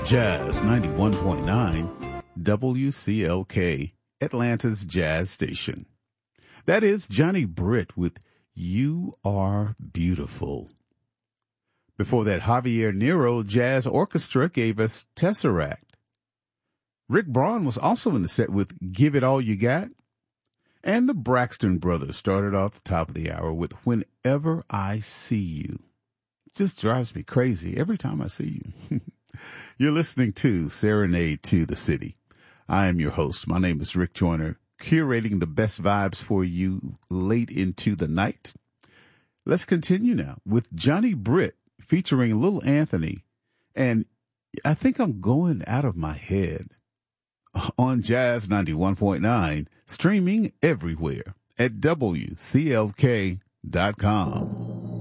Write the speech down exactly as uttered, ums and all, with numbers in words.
Jazz ninety-one point nine, W C L K, Atlanta's Jazz Station. That is Johnny Britt with You Are Beautiful. Before that, Javier Nero Jazz Orchestra gave us Tesseract. Rick Braun was also in the set with Give It All You Got. And the Braxton Brothers started off the top of the hour with Whenever I See You. Just drives me crazy every time I see you. You're listening to Serenade to the City. I am your host. My name is Rick Joyner, curating the best vibes for you late into the night. Let's continue now with Johnny Britt featuring Lil Anthony. And I think I'm going out of my head on Jazz ninety-one point nine, streaming everywhere at W C L K dot com.